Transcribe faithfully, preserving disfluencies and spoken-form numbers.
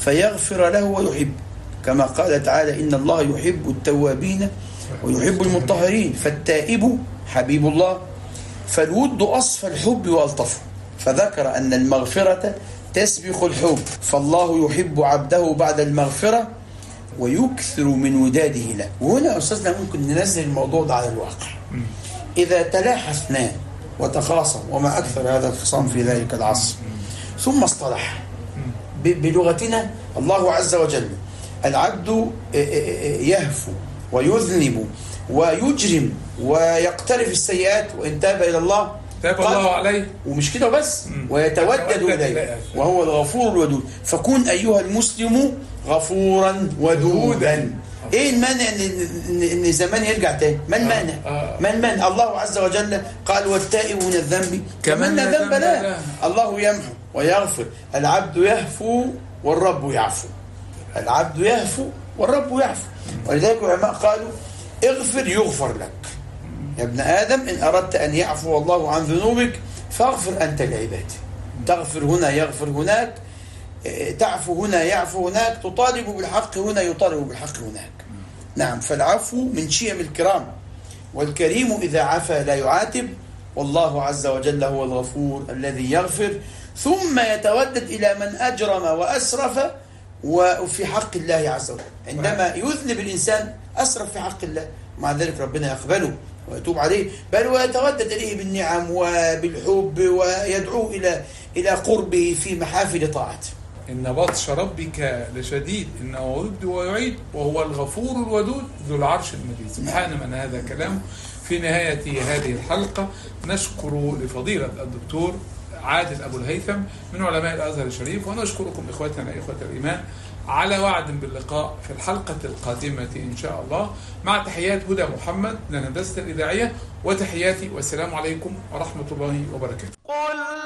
فيغفر له ويحب، كما قال تعالى إن الله يحب التوابين ويحب المطهرين، فالتائب حبيب الله، فالود أصفى الحب وألطفه، فذكر أن المغفرة تسبق الحب، فالله يحب عبده بعد المغفرة ويكثر من وداده له. وهنا أستاذنا ممكن ننزل الموضوع ده على الواقع. إذا تلاحى اثنان وتخاصم، وما أكثر هذا الخصام في ذلك العصر، ثم اصطلح بلغتنا، الله عز وجل العبد يهفو ويذنب ويجرم ويقترف السيئات، وإن تاب إلى الله تاب الله عليه، ومش كده بس، ويتودد إليه وهو الغفور الودود. فكن أيها المسلم غفورا ودودا. ايه المانع ان ان زمان يرجع تاني؟ ما المانع؟ ما المانع؟ الله عز وجل قال والتائب من الذنب كمن لا ذنب له. الله يمحو ويغفر، العبد يهفو والرب يعفو، العبد يهفو والرب يعفو. ولذلك العلماء قالوا اغفر يغفر لك يا ابن آدم، إن أردت أن يعفو الله عن ذنوبك فاغفر أنت لعباده. تغفر هنا يغفر هناك، تعفو هنا يعفو هناك، تطالب بالحق هنا يطالب بالحق هناك. نعم، فالعفو من شيم الكرام، والكريم إذا عفا لا يعاتب، والله عز وجل هو الغفور الذي يغفر ثم يتودد إلى من أجرم وأسرف وفي حق الله عز وجل. عندما يذنب الإنسان أسرف في حق الله، مع ذلك ربنا يقبله ويتوب عليه، بل ويتودد إليه بالنعم وبالحب ويدعو إلى إلى قربه في محافل طاعته. إن بطش ربك لشديد إنه يبدي ويعيد وهو الغفور الودود ذو العرش المجيد. سبحان من هذا كلام. في نهاية هذه الحلقة نشكر لفضيلة الدكتور عادل أبو الهيثم من علماء الأزهر الشريف، ونشكركم إخوتنا إخوة الإيمان على وعد باللقاء في الحلقة القادمة إن شاء الله، مع تحيات هدى محمد للهندسة الإذاعية، وتحياتي والسلام عليكم ورحمة الله وبركاته.